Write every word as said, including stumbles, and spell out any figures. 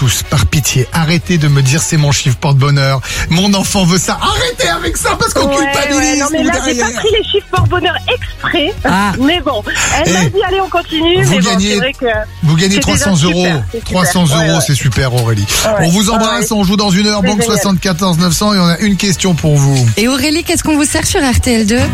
tous, par pitié, arrêtez de me dire c'est mon chiffre porte-bonheur. Mon enfant veut ça. Arrêtez avec ça parce qu'on Ouais, culpabilise. ouais, non mais là j'ai derrière. pas pris les chiffres porte-bonheur exprès. Ah. Mais bon, elle Eh, m'a dit allez on continue. vous Mais bon, gagnez- c'est vrai que Vous gagnez c'est trois cents déjà euros. super, c'est super. trois cents euros, Ouais, ouais. c'est super Aurélie. Ouais. On vous embrasse, Ouais. on joue dans une heure, C'est banque génial. soixante-quatorze neuf cents et on a une question pour vous. Et Aurélie, qu'est-ce qu'on vous sert sur R T L deux ?